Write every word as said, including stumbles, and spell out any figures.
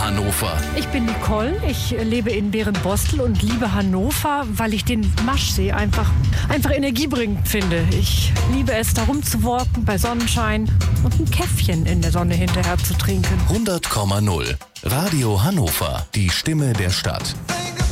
Hannover. Ich bin Nicole, ich lebe in Berenbostel und liebe Hannover, weil ich den Maschsee einfach, einfach energiebringend finde. Ich liebe es, da rumzuwalken bei Sonnenschein und ein Käffchen in der Sonne hinterher zu trinken. hundert Komma null Radio Hannover, die Stimme der Stadt.